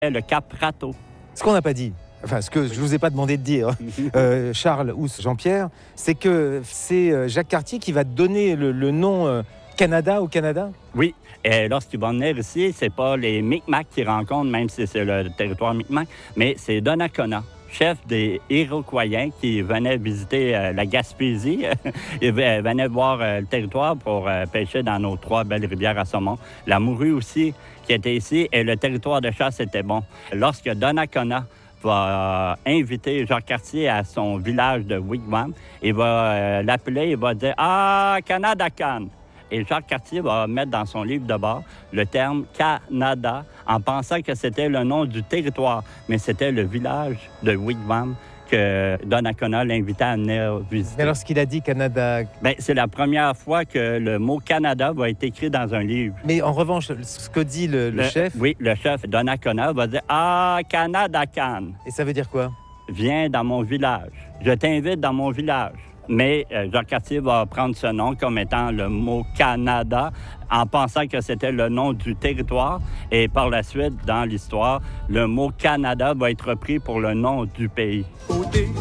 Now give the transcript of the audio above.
Le Cap Rateau. Ce qu'on n'a pas dit, enfin ce que je ne vous ai pas demandé de dire, Charles ou Jean-Pierre, c'est que c'est Jacques Cartier qui va donner le nom Canada au Canada? Oui, et lorsqu'ils vont venir ici, c'est pas les Micmacs qu'ils rencontrent, même si c'est le territoire Micmac, mais c'est Donnacona, chef des Iroquois qui venaient visiter la Gaspésie. Ils venaient voir le territoire pour pêcher dans nos 3 belles rivières à saumon. La morue aussi qui était ici et le territoire de chasse était bon. Lorsque Donnacona va inviter Jacques Cartier à son village de Wigwam, il va l'appeler, il va dire « Ah, Canada-Can ». Et Jacques Cartier va mettre dans son livre de bord le terme Canada en pensant que c'était le nom du territoire, mais c'était le village de Wigwam que Donnacona l'invitait à venir visiter. Mais lorsqu'il a dit Canada... Bien, c'est la première fois que le mot Canada va être écrit dans un livre. Mais en revanche, ce que dit le chef... Oui, le chef Donnacona va dire « Ah, Canada-Can ». Et ça veut dire quoi? Viens dans mon village. Je t'invite dans mon village. Mais Jacques Cartier va prendre ce nom comme étant le mot Canada en pensant que c'était le nom du territoire. Et par la suite, dans l'histoire, le mot Canada va être repris pour le nom du pays. Côté